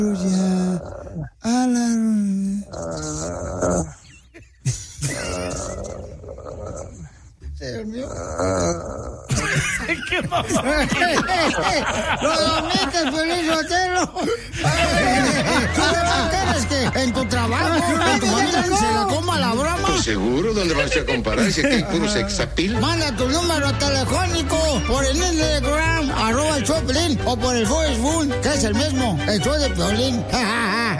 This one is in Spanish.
Se durmió. ¿Qué mamá? ¡Lo dormiste, Piolín Sotelo! ¿Tú quieres que en tu trabajo, en tu familia, se la coma la broma? Pues seguro, ¿dónde vas a comparar? Si aquí hay puro sexapil. Manda tu número telefónico por el Instagram, @el Choplin, o por el Facebook, que es el mismo, el show de Piolín.